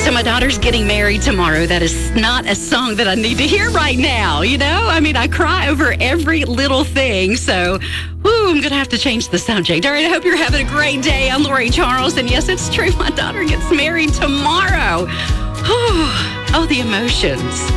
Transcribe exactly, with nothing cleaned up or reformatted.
So my daughter's getting married tomorrow. That is not a song that I need to hear right now, you know? I mean, I cry over every little thing, so whoo, I'm going to have to change the subject. All right, I hope you're having a great day. I'm Lori Charles, and yes, it's true, my daughter gets married tomorrow. Oh, the emotions.